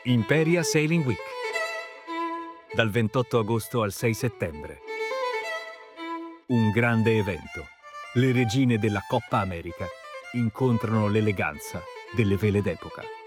Imperia Sailing Week. Dal 28 agosto al 6 settembre. Un grande evento. Le regine della Coppa America incontrano l'eleganza delle vele d'epoca.